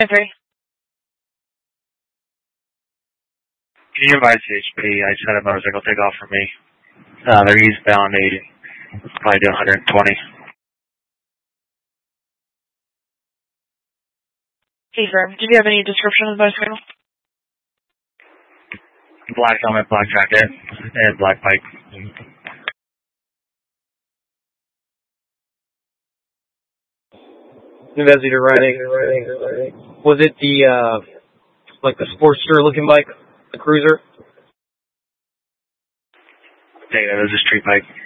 3. Can you advise CHP? I just had a motorcycle take off from me. They're eastbound, probably doing 120. Confirm. Did you have any description of the motorcycle? Black helmet, black jacket, and black bike. Investigator riding. Was it the, like the Sportster looking bike? The Cruiser? Negative, it was a street bike.